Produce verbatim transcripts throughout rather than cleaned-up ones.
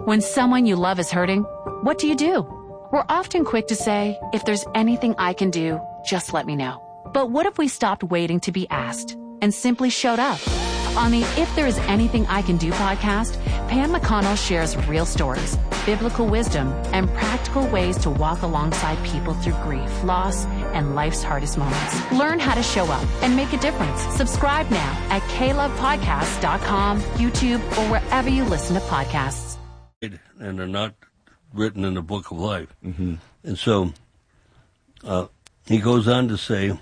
When someone you love is hurting, what do you do? We're often quick to say, if there's anything I can do, just let me know. But what if we stopped waiting to be asked and simply showed up? On the If There Is Anything I Can Do podcast, Pam McConnell shares real stories, biblical wisdom, and practical ways to walk alongside people through grief, loss, and life's hardest moments. Learn how to show up and make a difference. Subscribe now at k love podcast dot com, YouTube, or wherever you listen to podcasts. And they're not written in the book of life. Mm-hmm. And so uh, he goes on to say,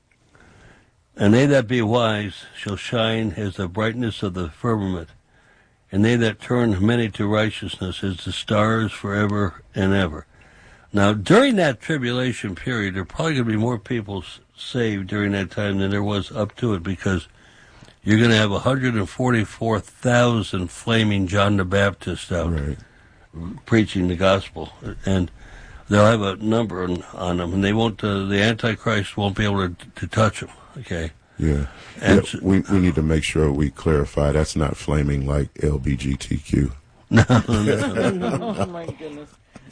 and they that be wise shall shine as the brightness of the firmament, and they that turn many to righteousness as the stars forever and ever. Now, during that tribulation period, there are probably going to be more people saved during that time than there was up to it, because you're going to have one hundred forty-four thousand flaming John the Baptist out right. preaching the gospel, and they'll have a number on, on them, and they won't. Uh, the Antichrist won't be able to, to touch them. Okay. Yeah. And yeah we we need to make sure we clarify that's not flaming like L G B T Q. No, no, no. Oh my goodness.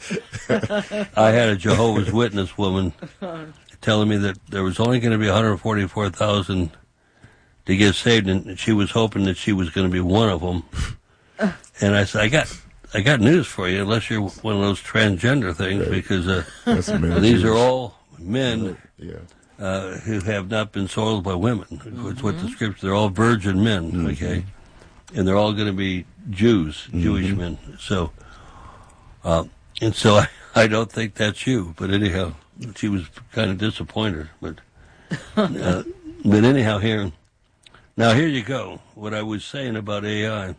I had a Jehovah's Witness woman telling me that there was only going to be one hundred forty-four thousand to get saved, and she was hoping that she was going to be one of them. And I said, I got, I got news for you, unless you're one of those transgender things, right. because uh, these are all men yeah. uh, who have not been soiled by women. Mm-hmm. It's what the scripture. They're all virgin men, mm-hmm. okay, and they're all going to be Jews, mm-hmm. Jewish men. So, uh, and so I, I don't think that's you. But anyhow, she was kind of disappointed. But, uh, but anyhow, here. Now, here you go, what I was saying about A I.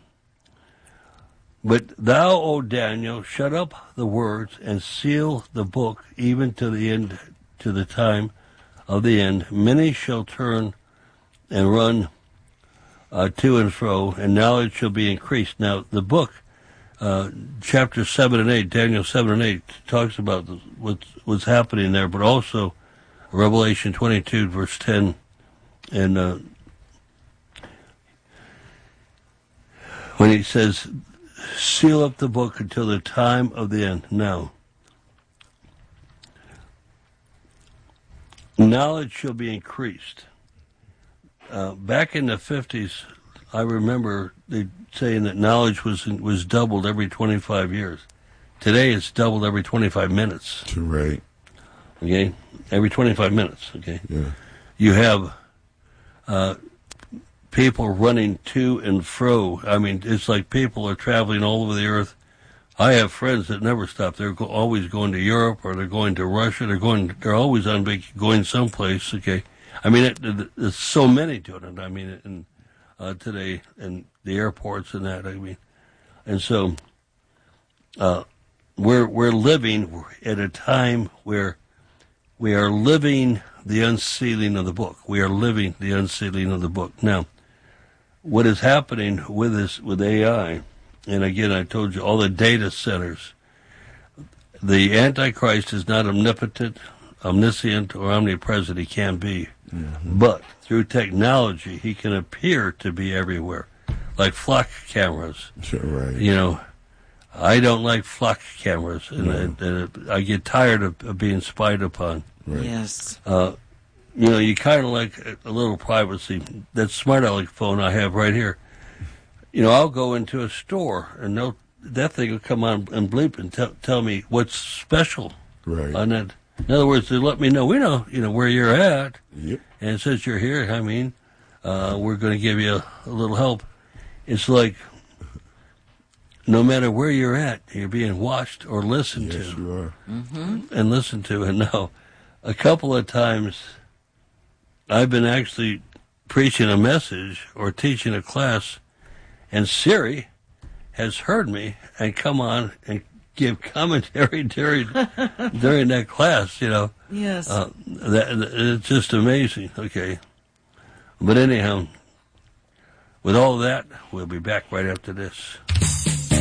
But thou, O Daniel, shut up the words and seal the book even to the end, to the time of the end. Many shall turn and run uh, to and fro, and knowledge shall be increased. Now, the book, uh, chapter seven and eight, Daniel seven and eight, talks about what's, what's happening there, but also Revelation twenty-two, verse ten, and uh, when he says, seal up the book until the time of the end. Now, knowledge shall be increased. Uh, back in the fifties, I remember they saying that knowledge was was doubled every twenty-five years. Today, it's doubled every twenty-five minutes. Right. Okay? Every twenty-five minutes, okay? Yeah. You have uh, people running to and fro. I mean, it's like people are traveling all over the earth. I have friends that never stop. They're go- always going to Europe, or they're going to Russia. They're going. They're always on vac- going someplace. Okay, I mean, it, it, there's so many doing it. I mean, in, uh, today, and the airports and that. I mean, and so uh, we're we're living at a time where we are living the unsealing of the book. We are living the unsealing of the book now. What is happening with this, with A I, and again, I told you, all the data centers, the Antichrist is not omnipotent, omniscient, or omnipresent. He can't be. Mm-hmm. But through technology, he can appear to be everywhere, like flock cameras. Sure, right. You know, I don't like flock cameras, and, no. and, and I get tired of, of being spied upon. Right. Yes. Uh, You know, you kind of like a little privacy. That smart aleck phone I have right here. You know, I'll go into a store, and they'll, that thing will come on and bleep and tell tell me what's special right. on that. In other words, they let me know, we know, you know, where you're at. Yep. And since you're here, I mean, uh, we're going to give you a, a little help. It's like, no matter where you're at, you're being watched or listened yes, to. Yes, you are. Mm-hmm. And listened to. And now, a couple of times, I've been actually preaching a message or teaching a class, and Siri has heard me and come on and give commentary during during that class. You know, Yes. uh, that, that it's just amazing. Okay, but anyhow, with all that, we'll be back right after this.